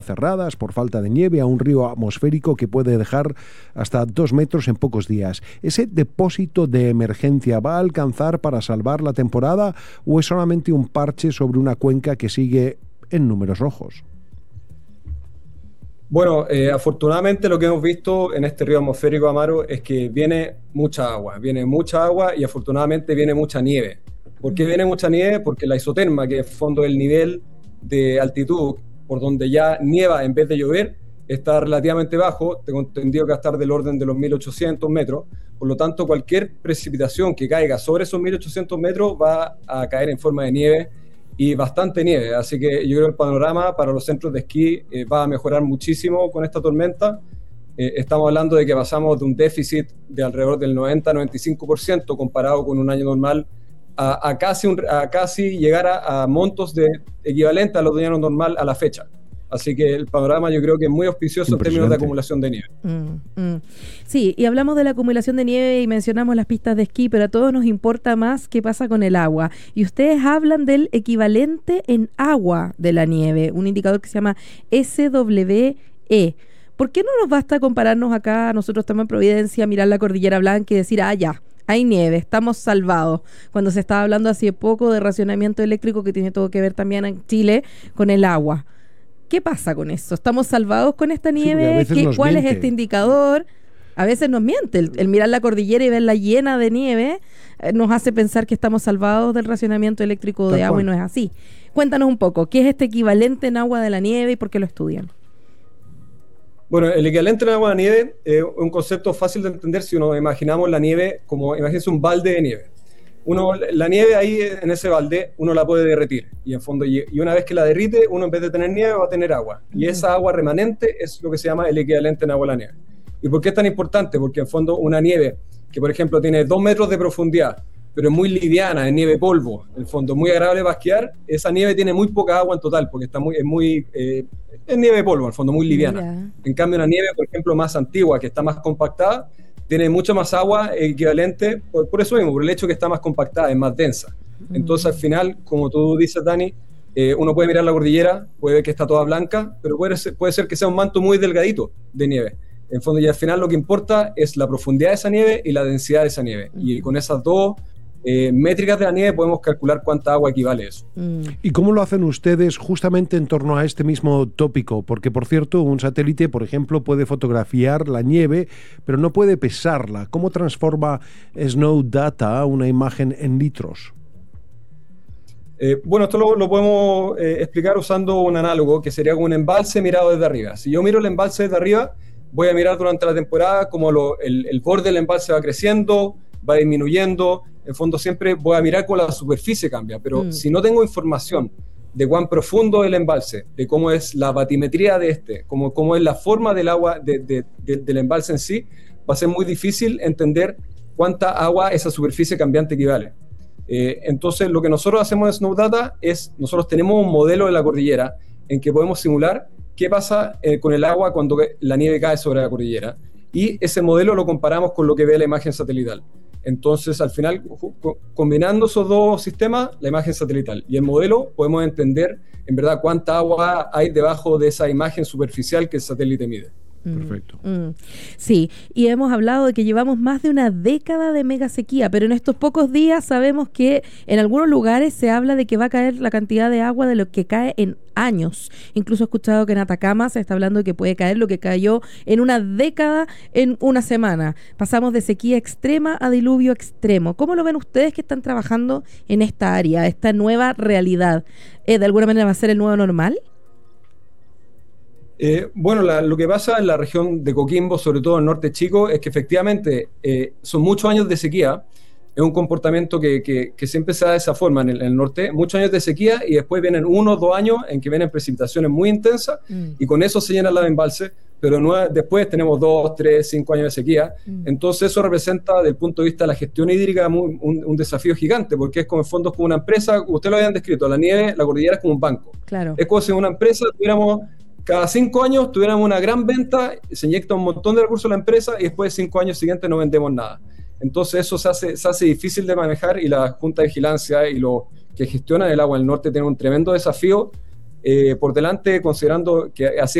cerradas por falta de nieve a un río atmosférico que puede dejar hasta 2 metros en pocos días. ¿Ese depósito de emergencia va a alcanzar para salvar la temporada o es solamente un parche sobre una cuenca que sigue en números rojos? Bueno, afortunadamente lo que hemos visto en este río atmosférico, Amaro, es que viene mucha agua y afortunadamente viene mucha nieve. ¿Por qué viene mucha nieve? Porque la isoterma, que es fondo del nivel de altitud por donde ya nieva en vez de llover, está relativamente bajo. Tengo entendido que va a estar del orden de los 1800 metros. Por lo tanto, cualquier precipitación que caiga sobre esos 1800 metros va a caer en forma de nieve y bastante nieve. Así que yo creo que el panorama para los centros de esquí va a mejorar muchísimo con esta tormenta. Estamos hablando de que pasamos de un déficit de alrededor del 90-95% comparado con un año normal a casi llegar a montos equivalentes a los de año normal a la fecha. Así que el panorama yo creo que es muy auspicioso en términos de acumulación de nieve. Sí, y hablamos de la acumulación de nieve y mencionamos las pistas de esquí, pero a todos nos importa más qué pasa con el agua. Y ustedes hablan del equivalente en agua de la nieve, un indicador que se llama SWE. ¿Por qué no nos basta compararnos acá, nosotros estamos en Providencia, mirar la Cordillera Blanca y decir, ya, hay nieve, estamos salvados? Cuando se estaba hablando hace poco de racionamiento eléctrico que tiene todo que ver también en Chile con el agua. ¿Qué pasa con eso? ¿Estamos salvados con esta nieve? ¿Cuál es este indicador? A veces nos miente. El mirar la cordillera y verla llena de nieve nos hace pensar que estamos salvados del racionamiento eléctrico de agua y no es así. Cuéntanos un poco, ¿qué es este equivalente en agua de la nieve y por qué lo estudian? Bueno, el equivalente en agua de la nieve es un concepto fácil de entender si uno imaginamos la nieve como, imagínense un balde de nieve. La nieve ahí en ese balde uno la puede derretir y en fondo y una vez que la derrite uno en vez de tener nieve va a tener agua y esa agua remanente es lo que se llama el equivalente en agua de la nieve. ¿Y por qué es tan importante? Porque en fondo una nieve que por ejemplo tiene 2 metros de profundidad pero es muy liviana, es nieve polvo, en el fondo muy agradable para esquiar, esa nieve tiene muy poca agua en total porque es nieve polvo, en el fondo muy liviana. En cambio una nieve por ejemplo más antigua que está más compactada tiene mucha más agua equivalente, por eso mismo, por el hecho que está más compactada, es más densa. Entonces, al final, como tú dices, Dani, uno puede mirar la cordillera, puede ver que está toda blanca, pero puede ser que sea un manto muy delgadito de nieve. En fondo, y al final lo que importa es la profundidad de esa nieve y la densidad de esa nieve. Y con esas dos métricas de la nieve podemos calcular cuánta agua equivale a eso. ¿Y cómo lo hacen ustedes justamente en torno a este mismo tópico? Porque, por cierto, un satélite, por ejemplo, puede fotografiar la nieve, pero no puede pesarla. ¿Cómo transforma Snow Data una imagen en litros? Bueno, esto lo podemos explicar usando un análogo, que sería como un embalse mirado desde arriba. Si yo miro el embalse desde arriba, voy a mirar durante la temporada cómo el borde del embalse va creciendo, va disminuyendo. En fondo siempre voy a mirar cómo la superficie cambia, pero si no tengo información de cuán profundo es el embalse, de cómo es la batimetría de cómo es la forma del agua del embalse en sí, va a ser muy difícil entender cuánta agua esa superficie cambiante equivale. Entonces lo que nosotros hacemos en Snow Data es, nosotros tenemos un modelo de la cordillera en que podemos simular qué pasa con el agua cuando la nieve cae sobre la cordillera, y ese modelo lo comparamos con lo que ve la imagen satelital. Entonces, al final, combinando esos dos sistemas, la imagen satelital y el modelo, podemos entender en verdad cuánta agua hay debajo de esa imagen superficial que el satélite mide. Perfecto. Sí, y hemos hablado de que llevamos más de una década de mega sequía, pero en estos pocos días sabemos que en algunos lugares se habla de que va a caer la cantidad de agua de lo que cae en años. Incluso he escuchado que en Atacama se está hablando de que puede caer lo que cayó en una década en una semana. Pasamos de sequía extrema a diluvio extremo. ¿Cómo lo ven ustedes que están trabajando en esta área, esta nueva realidad? ¿De alguna manera va a ser el nuevo normal? Bueno, lo que pasa en la región de Coquimbo, sobre todo en el norte chico, es que efectivamente son muchos años de sequía. Es un comportamiento que siempre se da de esa forma en el norte. Muchos años de sequía y después vienen 1 o 2 años en que vienen precipitaciones muy intensas y con eso se llenan los embalses, pero después tenemos 2, 3, 5 años de sequía. Entonces eso representa, desde el punto de vista de la gestión hídrica, un desafío gigante, porque es como en fondo como una empresa, ustedes lo habían descrito, la nieve, la cordillera es como un banco. Claro. Es como si en una empresa cada 5 años tuviéramos una gran venta, se inyecta un montón de recursos a la empresa y después de 5 años siguientes no vendemos nada. Entonces eso se hace difícil de manejar y la Junta de Vigilancia y los que gestionan el agua del norte tienen un tremendo desafío por delante, considerando que así